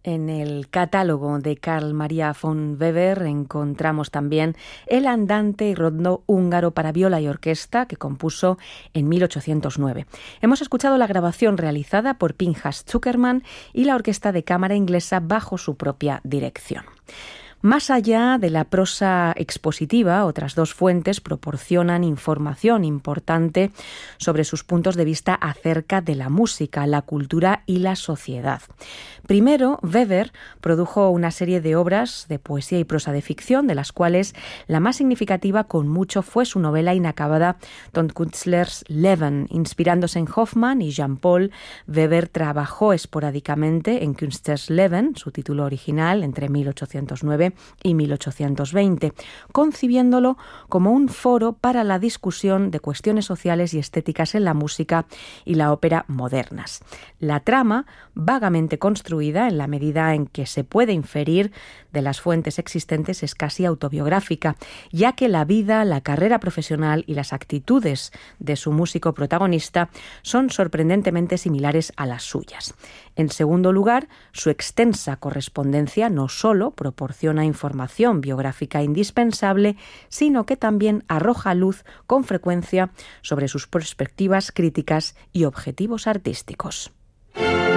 En el catálogo de Carl Maria von Weber encontramos también el andante y rondó húngaro para viola y orquesta que compuso en 1809. Hemos escuchado la grabación realizada por Pinchas Zuckerman y la orquesta de cámara inglesa bajo su propia dirección. Más allá de la prosa expositiva, otras dos fuentes proporcionan información importante sobre sus puntos de vista acerca de la música, la cultura y la sociedad. Primero, Weber produjo una serie de obras de poesía y prosa de ficción, de las cuales la más significativa con mucho fue su novela inacabada Don Künstlers Leben. Inspirándose en Hoffmann y Jean-Paul, Weber trabajó esporádicamente en Künstlers Leben, su título original, entre 1809 y 1820, concibiéndolo como un foro para la discusión de cuestiones sociales y estéticas en la música y la ópera modernas. La trama, vagamente construida en la medida en que se puede inferir de las fuentes existentes, es casi autobiográfica, ya que la vida, la carrera profesional y las actitudes de su músico protagonista son sorprendentemente similares a las suyas. En segundo lugar, su extensa correspondencia no solo proporciona información biográfica indispensable, sino que también arroja luz con frecuencia sobre sus perspectivas críticas y objetivos artísticos.